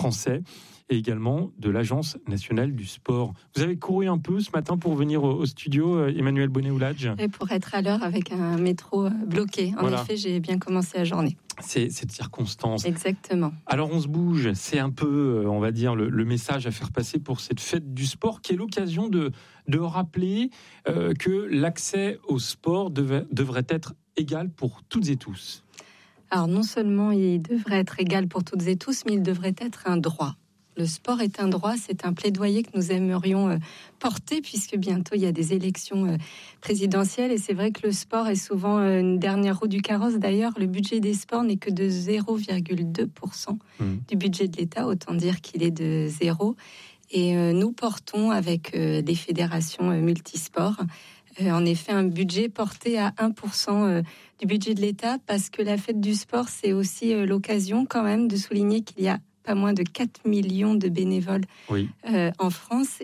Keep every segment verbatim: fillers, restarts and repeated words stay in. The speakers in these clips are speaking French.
français et également de l'Agence nationale du sport. Vous avez couru un peu ce matin pour venir au, au studio, Emmanuelle Bonnet-Oulage ? Et pour être à l'heure avec un métro bloqué. En voilà. effet, j'ai bien commencé la journée. C'est cette circonstance. Exactement. Alors on se bouge, c'est un peu, on va dire, le, le message à faire passer pour cette fête du sport qui est l'occasion de, de rappeler euh, que l'accès au sport devait, devrait être égal pour toutes et tous. Alors non seulement il devrait être égal pour toutes et tous, mais il devrait être un droit. Le sport est un droit, c'est un plaidoyer que nous aimerions porter puisque bientôt il y a des élections présidentielles et c'est vrai que le sport est souvent une dernière roue du carrosse. D'ailleurs, le budget des sports n'est que de zéro virgule deux pour cent mmh. du budget de l'État, autant dire qu'il est de zéro. Et nous portons avec des fédérations multisports en effet un budget porté à un pour cent du budget de l'État parce que la fête du sport, c'est aussi l'occasion quand même de souligner qu'il y a pas moins de quatre millions de bénévoles oui. euh, en France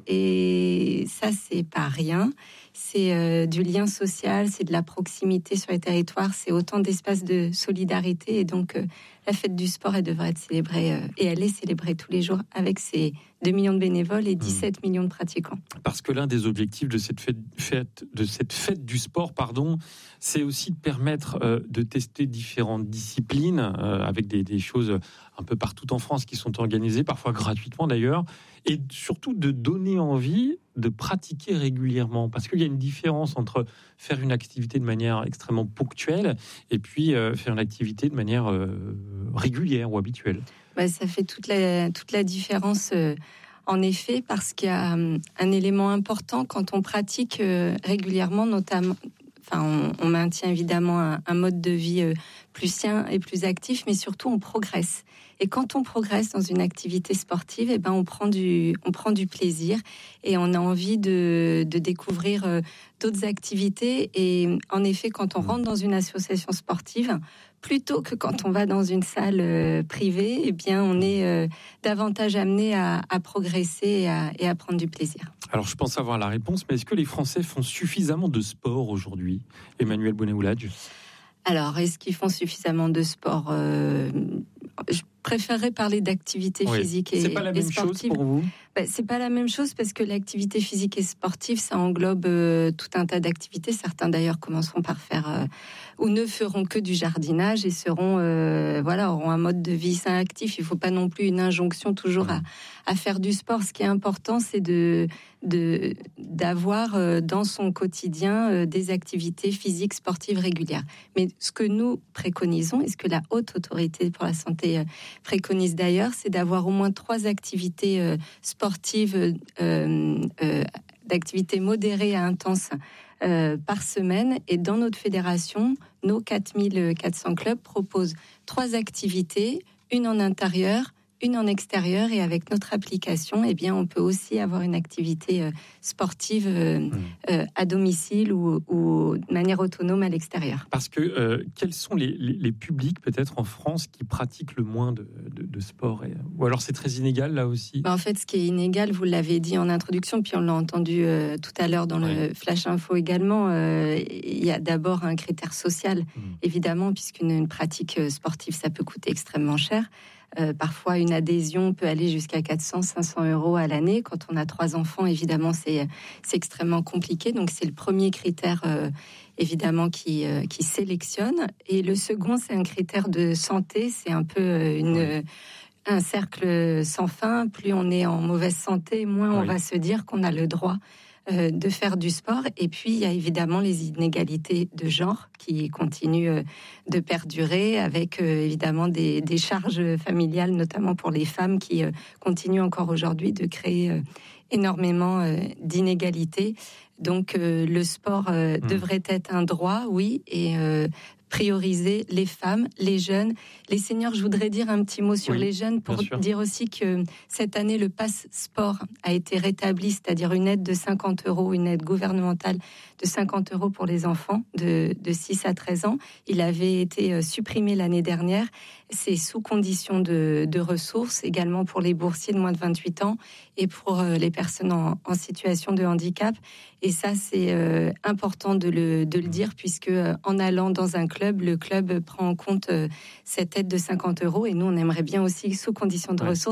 et ça c'est pas rien, c'est euh, du lien social, c'est de la proximité sur les territoires, c'est autant d'espaces de solidarité et donc euh, la fête du sport elle devrait être célébrée euh, et elle est célébrée tous les jours avec ses deux millions de bénévoles et dix-sept mmh. millions de pratiquants. Parce que l'un des objectifs de cette fête, fête, de cette fête du sport, pardon, c'est aussi de permettre euh, de tester différentes disciplines euh, avec des, des choses un peu partout en France qui sont organisées, parfois gratuitement d'ailleurs, et surtout de donner envie de pratiquer régulièrement. Parce qu'il y a une différence entre faire une activité de manière extrêmement ponctuelle et puis euh, faire une activité de manière euh, régulière ou habituelle. Bah, ça fait toute la, toute la différence, euh, en effet, parce qu'il y a um, un élément important quand on pratique euh, régulièrement, notamment, enfin, on, on maintient évidemment un, un mode de vie euh, plus sain et plus actif, mais surtout on progresse. Et quand on progresse dans une activité sportive, eh ben on prend du, on prend du plaisir et on a envie de, de découvrir euh, d'autres activités. Et en effet, quand on rentre dans une association sportive, plutôt que quand on va dans une salle euh, privée, eh bien, on est euh, davantage amené à, à progresser et à, et à prendre du plaisir. Alors, je pense avoir la réponse, mais est-ce que les Français font suffisamment de sport aujourd'hui, Emmanuelle Bonnet-Oulage ? Alors, est-ce qu'ils font suffisamment de sport ? euh, Je préférerais parler d'activité oui. physique et sportive. C'est pas la même chose pour vous ? Ben, c'est pas la même chose parce que l'activité physique et sportive, ça englobe euh, tout un tas d'activités. Certains d'ailleurs commenceront par faire euh, ou ne feront que du jardinage et seront, euh, voilà, auront un mode de vie sain actif. Il faut pas non plus une injonction toujours à, à faire du sport. Ce qui est important, c'est de, de d'avoir euh, dans son quotidien euh, des activités physiques sportives régulières. Mais ce que nous préconisons et ce que la Haute Autorité pour la Santé euh, préconise d'ailleurs, c'est d'avoir au moins trois activités euh, sportives sportives euh, euh, d'activités modérées à intenses euh, par semaine. Et dans notre fédération, nos quatre mille quatre cents clubs proposent trois activités, une en intérieur, une en extérieur, et avec notre application, eh bien, on peut aussi avoir une activité euh, sportive euh, mmh. euh, à domicile ou, ou de manière autonome à l'extérieur. Parce que euh, quels sont les, les, les publics peut-être en France qui pratiquent le moins de, de, de sport et, ou alors c'est très inégal là aussi ? Ben, en fait, ce qui est inégal, vous l'avez dit en introduction, puis on l'a entendu euh, tout à l'heure dans ouais. le Flash Info également, euh, il y a d'abord un critère social, mmh. évidemment, puisqu'une une pratique sportive, ça peut coûter extrêmement cher. Euh, parfois, une adhésion peut aller jusqu'à quatre cents, cinq cents euros à l'année. Quand on a trois enfants, évidemment, c'est, c'est extrêmement compliqué. Donc, c'est le premier critère, euh, évidemment, qui, euh, qui sélectionne. Et le second, c'est un critère de santé. C'est un peu une, oui. un cercle sans fin. Plus on est en mauvaise santé, moins oui. on va se dire qu'on a le droit Euh, de faire du sport. Et puis il y a évidemment les inégalités de genre qui continuent euh, de perdurer avec euh, évidemment des, des charges familiales, notamment pour les femmes, qui euh, continuent encore aujourd'hui de créer euh, énormément euh, d'inégalités. Donc euh, le sport euh, mmh. devrait être un droit, oui, et euh, prioriser les femmes, les jeunes, les seniors. Je voudrais dire un petit mot sur oui, les jeunes pour dire aussi que cette année, le pass sport a été rétabli, c'est-à-dire une aide de cinquante euros, une aide gouvernementale de cinquante euros pour les enfants de, de six à treize ans. Il avait été supprimé l'année dernière. C'est sous condition de, de ressources, également pour les boursiers de moins de vingt-huit ans et pour les personnes en, en situation de handicap. Et ça, c'est euh, important de le, de le dire, puisque euh, en allant dans un club, le club prend en compte euh, cette aide de cinquante euros. Et nous, on aimerait bien aussi, sous condition de ouais. ressources,